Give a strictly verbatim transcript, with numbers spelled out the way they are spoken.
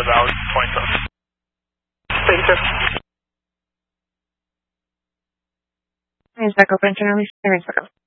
the valley points us. Thank you, sir. Is that open to release? There is a